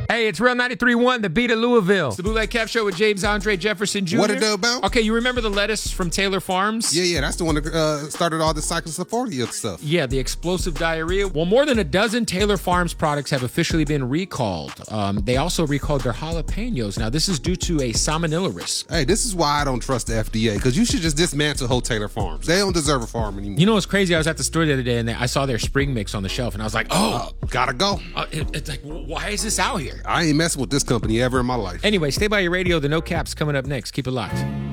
Hey, it's Real 93.1, the beat of Louisville. It's the Bootleg Cap Show with James Andre Jefferson Jr. What it do about? Okay, you remember the lettuce from Taylor Farms? Yeah, that's the one that started all the cyclosporidia stuff. Yeah, the explosive diarrhea. Well, more than a dozen Taylor Farms products have officially been recalled. They also recalled their jalapenos. Now, this is due to a salmonella risk. Hey, this is why I don't trust the FDA, because you should just dismantle whole Taylor Farms. They don't deserve a farm anymore. You know what's crazy? I was at the store the other day, and I saw their spring mix on the shelf, and I was like, gotta go. It's like, why is this out here? I ain't messing with this company ever in my life. Anyway, stay by your radio. The No Cap's coming up next. Keep it locked.